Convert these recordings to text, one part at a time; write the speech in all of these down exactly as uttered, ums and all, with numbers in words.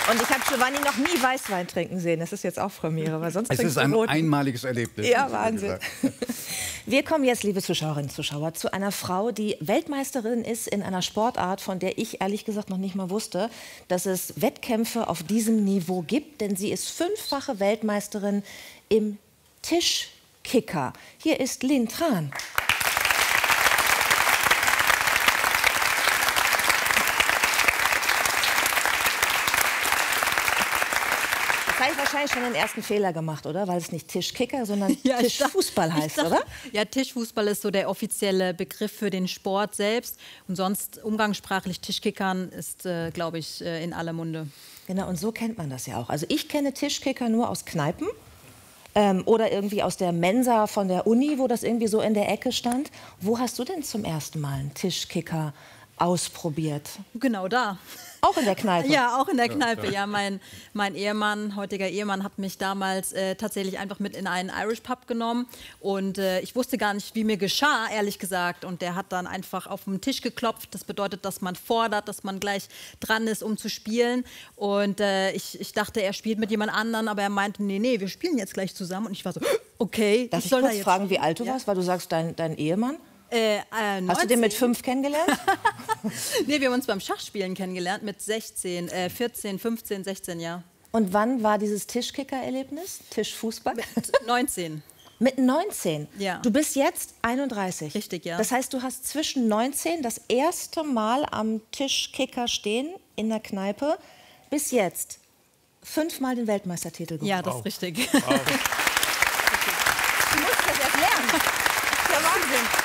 Und ich habe Giovanni noch nie Weißwein trinken sehen. Das ist jetzt auch Premiere, weil sonst Es ist ein Roten. einmaliges Erlebnis. Ja, Wahnsinn. Wir kommen jetzt, liebe Zuschauerinnen und Zuschauer, zu einer Frau, die Weltmeisterin ist in einer Sportart, von der ich ehrlich gesagt noch nicht mal wusste, dass es Wettkämpfe auf diesem Niveau gibt. Denn sie ist fünffache Weltmeisterin im Tischkicker. Hier ist Lynn Tran. Jetzt habe ich wahrscheinlich schon den ersten Fehler gemacht, oder? Weil es nicht Tischkicker, sondern ja, Tischfußball heißt, dachte, oder? Ja, Tischfußball ist so der offizielle Begriff für den Sport selbst. Und sonst umgangssprachlich Tischkickern ist, äh, glaube ich, äh, in aller Munde. Genau, und so kennt man das ja auch. Also ich kenne Tischkicker nur aus Kneipen ähm, oder irgendwie aus der Mensa von der Uni, wo das irgendwie so in der Ecke stand. Wo hast du denn zum ersten Mal einen Tischkicker ausprobiert? Genau da. Auch in der Kneipe? Ja, auch in der Kneipe. Ja, mein, mein Ehemann, heutiger Ehemann, hat mich damals äh, tatsächlich einfach mit in einen Irish Pub genommen. Und äh, ich wusste gar nicht, wie mir geschah, ehrlich gesagt. Und der hat dann einfach auf den Tisch geklopft. Das bedeutet, dass man fordert, dass man gleich dran ist, um zu spielen. Und äh, ich, ich dachte, er spielt mit jemand anderen, aber er meinte, nee, nee, wir spielen jetzt gleich zusammen. Und ich war so, okay. Darf ich, ich soll kurz da jetzt fragen, spielen? wie alt du ja? warst? Weil du sagst, dein, dein Ehemann? Äh, äh, Hast du den mit fünf kennengelernt? Nee, wir haben uns beim Schachspielen kennengelernt mit sechzehn, äh, vierzehn, fünfzehn, sechzehn, ja. Und wann war dieses Tischkicker-Erlebnis? Tischfußball? Mit neunzehn. Mit neunzehn? Ja. Du bist jetzt einunddreißig? Richtig, ja. Das heißt, du hast zwischen neunzehn das erste Mal am Tischkicker stehen in der Kneipe bis jetzt fünfmal den Weltmeistertitel gewonnen. Ja, das Wow. ist richtig. Wow. Du musst das erst lernen. Das ist ja Wahnsinn.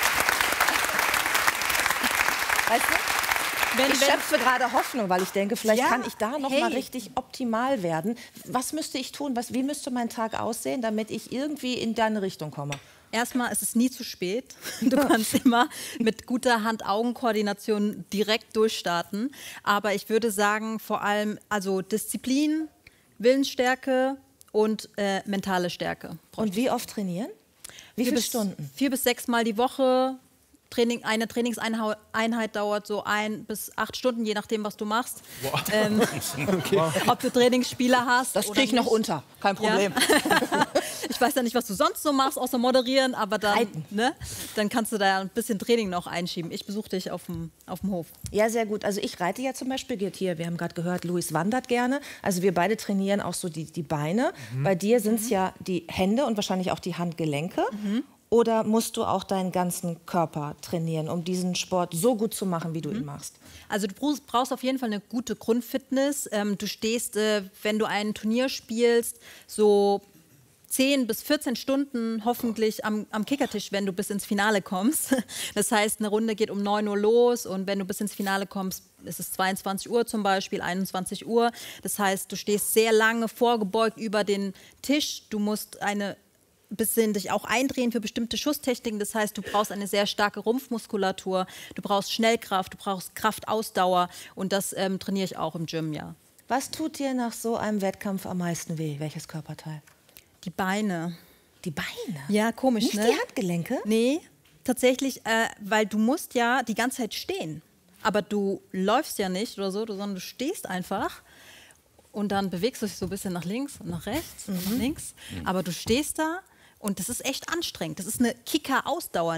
Weißt du? Wenn, Ich wenn, schöpfe gerade Hoffnung, weil ich denke, vielleicht Ja, kann ich da noch hey. mal richtig optimal werden. Was müsste ich tun? Was, wie müsste mein Tag aussehen, damit ich irgendwie in deine Richtung komme? Erstmal ist es nie zu spät. Du kannst immer mit guter Hand-Augen-Koordination direkt durchstarten. Aber ich würde sagen, vor allem also Disziplin, Willensstärke und äh, mentale Stärke. Und wie oft trainieren? Wie Vier viele bis, Stunden? Vier bis sechs Mal die Woche. Training, eine Trainingseinheit dauert so ein bis acht Stunden, je nachdem, was du machst. Wow. Ähm, okay. Ob du Trainingsspieler hast. Das kriege ich noch unter, kein Problem. Ja. Ich weiß ja nicht, was du sonst so machst, außer moderieren, aber dann, ne, dann kannst du da ein bisschen Training noch einschieben. Ich besuche dich auf dem, auf dem Hof. Ja, sehr gut. Also ich reite ja zum Beispiel, geht hier, wir haben gerade gehört, Luis wandert gerne. Also wir beide trainieren auch so die, die Beine. Mhm. Bei dir sind es mhm. ja die Hände und wahrscheinlich auch die Handgelenke. Mhm. Oder musst du auch deinen ganzen Körper trainieren, um diesen Sport so gut zu machen, wie du mhm. ihn machst? Also du brauchst auf jeden Fall eine gute Grundfitness. Ähm, du stehst, äh, wenn du ein Turnier spielst, so zehn bis vierzehn Stunden hoffentlich am, am Kickertisch, wenn du bis ins Finale kommst. Das heißt, eine Runde geht um neun Uhr los und wenn du bis ins Finale kommst, ist es zweiundzwanzig Uhr zum Beispiel, einundzwanzig Uhr. Das heißt, du stehst sehr lange vorgebeugt über den Tisch. Du musst eine bisschen dich auch eindrehen für bestimmte Schusstechniken. Das heißt, du brauchst eine sehr starke Rumpfmuskulatur, du brauchst Schnellkraft, du brauchst Kraftausdauer und das ähm, trainiere ich auch im Gym, ja. Was tut dir nach so einem Wettkampf am meisten weh? Welches Körperteil? Die Beine. Die Beine? Ja, komisch, Nicht ne? die Handgelenke? Nee, tatsächlich, äh, weil du musst ja die ganze Zeit stehen. Aber du läufst ja nicht oder so, sondern du stehst einfach. Und dann bewegst du dich so ein bisschen nach links und nach rechts und mhm. nach links. Aber du stehst da und das ist echt anstrengend. Das ist eine Kicker-Ausdauer.